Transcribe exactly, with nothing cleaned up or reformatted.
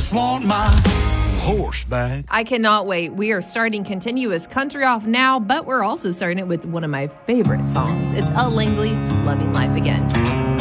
just want my horse back. I cannot wait. We are starting continuous country off now, but we're also starting it with one of my favorite songs. It's El Langley, Loving Life Again.